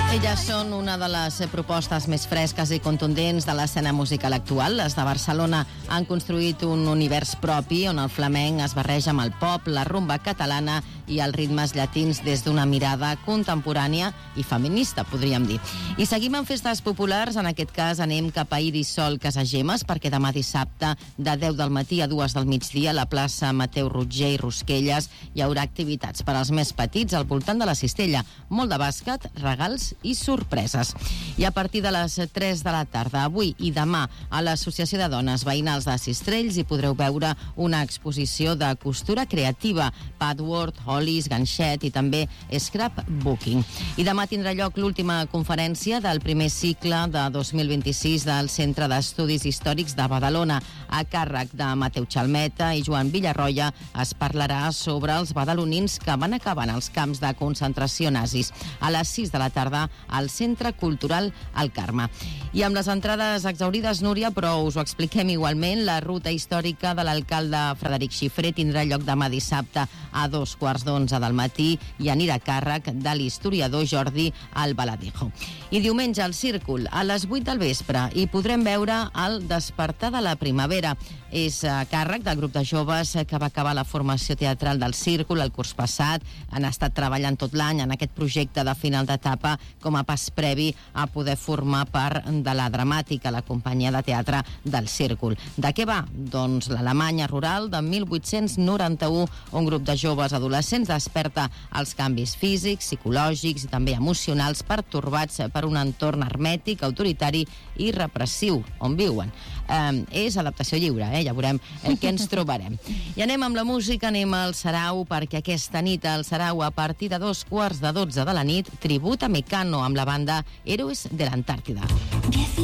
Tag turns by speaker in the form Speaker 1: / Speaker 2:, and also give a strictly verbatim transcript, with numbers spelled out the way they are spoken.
Speaker 1: Elles són una de les propostes més fresques i contundents de l'escena musical actual. Les de Barcelona han construït un univers propi on el flamenc es barreja amb el pop, la rumba catalana i els ritmes llatins des d'una mirada contemporània i feminista, podríem dir. I seguim amb festes populars. En aquest cas anem cap a Irisol Casagemes, perquè demà dissabte de deu del matí a dues del migdia a la plaça Mateu Roger i Rusquelles hi haurà activitats per als més petits al voltant de la cistella, molt de bàsquet, regals i sorpreses. I a partir de les tres de la tarda, avui i demà, a l'Associació de Dones Veïnals de Sistrells hi podreu veure una exposició de costura creativa, patchwork, holis, ganxet i també scrapbooking. I demà tindrà lloc l'última conferència del primer cicle de dos mil vint-i-sis del Centre d'Estudis Històrics de Badalona. A càrrec de Mateu Chalmeta i Joan Villarroia es parlarà sobre els badalonins que van acabar en els camps de concentració nazis. A les sis de la tarda al Centre Cultural El Carme. I amb les entrades exaurides, Núria, però us ho expliquem igualment, la ruta històrica de l'alcalde Frederic Xifré tindrà lloc demà dissabte a dos quarts d'onze del matí i anirà a càrrec de l'historiador Jordi Albaladejo. I diumenge al Círcul, a les vuit del vespre, hi podrem veure el Despertar de la Primavera. És a càrrec del grup de joves que va acabar la formació teatral del Círcul el curs passat. Han estat treballant tot l'any en aquest projecte de final d'etapa com a pas previ a poder formar part de la dramàtica, la companyia de teatre del Círcul. De què va? Doncs l'Alemanya rural de mil vuit-cents noranta-u, un grup de joves adolescents desperta els canvis físics, psicològics i també emocionals pertorbats per un entorn hermètic, autoritari i repressiu on viuen. Eh, és adaptació lliure, eh? Ja veurem eh, què ens trobarem. I anem amb la música, anem al Sarau, perquè aquesta nit al Sarau, a partir de dos quarts de dotze de la nit, tribut a Mecano amb la banda Héroes de l'Antàrtida.